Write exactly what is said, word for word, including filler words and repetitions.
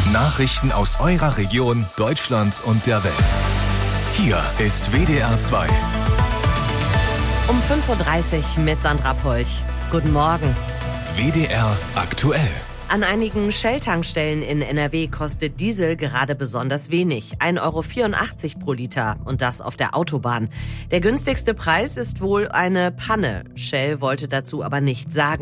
Nachrichten aus eurer Region, Deutschland und der Welt. Hier ist W D R zwei. Um fünf Uhr dreißig mit Sandra Polch. Guten Morgen. W D R aktuell. An einigen Shell-Tankstellen in N R W kostet Diesel gerade besonders wenig. ein Euro vierundachtzig pro Liter und das auf der Autobahn. Der günstigste Preis ist wohl eine Panne. Shell wollte dazu aber nichts sagen.